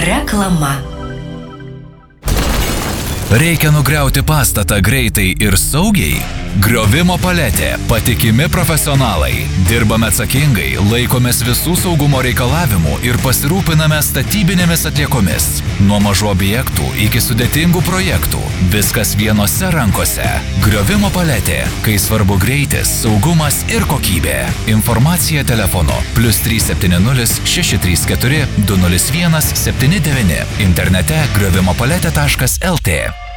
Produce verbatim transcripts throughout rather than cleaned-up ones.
Reklama. Reikia nugriauti pastatą greitai ir saugiai? Griovimo paletė. Patikimi profesionalai. Dirbame atsakingai, laikomės visų saugumo reikalavimų ir pasirūpiname statybinėmis atliekomis. Nuo mažų objektų iki sudėtingų projektų. Viskas vienose rankose. Griovimo paletė. Kai svarbu greitis, saugumas ir kokybė. Informacija telefonu plius trys septyni nulis šeši trys keturi du nulis vienas septyni devyni. Internete griovimo paletė taškas el tė.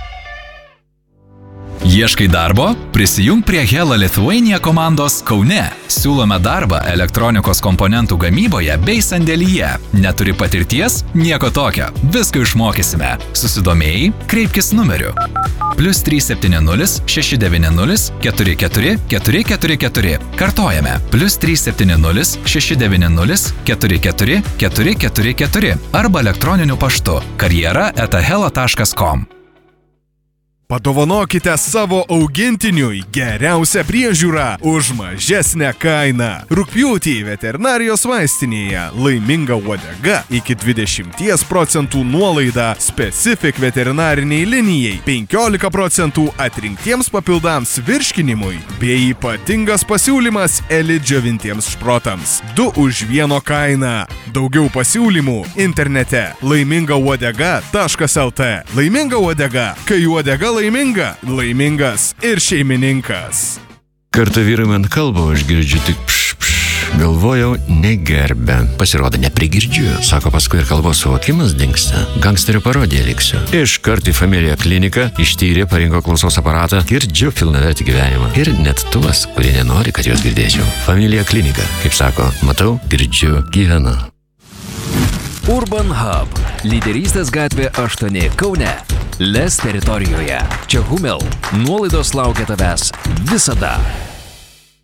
Ieškai darbo? Prisijung prie Hella Lithuania komandos Kaune. Siūlome darbą elektronikos komponentų gamyboje bei sandėlyje. Neturi patirties? Nieko tokio. Viską išmokysime. Susidomėjai? Kreipkis numeriu. plius trys septyni nulis šeši devyni nulis keturi keturi keturi keturi keturi. Kartojame. plius trys septyni nulis šeši devyni nulis keturi keturi keturi keturi keturi. Arba elektroniniu paštu karjera eta hella taškas kom. Padovanokite savo augintiniui geriausią priežiūrą už mažesnę kainą. Rugpjūtį veterinarijos vaistinėje Laiminga uodega iki dvidešimties procentų nuolaida Specific veterinariniai linijai, penkiolika procentų atrinktiems papildams virškinimui bei ypatingas pasiūlymas Elite džiovintiems šprotams. Du už vieno kainą. Daugiau pasiūlymų internete laiminga uodega taškas el tė. Laiminga uodega, kai uodega laiminga, laimingas ir šeimininkas. Kartą vyrai man kalba, aš girdžiu tik pš, pš, galvojau negerbę. Pasirodo, neprigirdžiu. Sako, paskui ir kalbos suvokimas dingsta. Gangsterio parodija liksiu. Iškart į Familia kliniką, ištyrė, parinko klausos aparatą, girdžiu pilnavertį gyvenimą. Ir net tuos, kurie nenori, kad juos girdėčiau. Familia klinika, kaip sako, matau, girdžiu, gyvenu. Urban Hub. Lyderystės gatvė aštuoni Kaune. Les teritorijoje. Čia Humel. Nuolaidos laukia tavęs visada.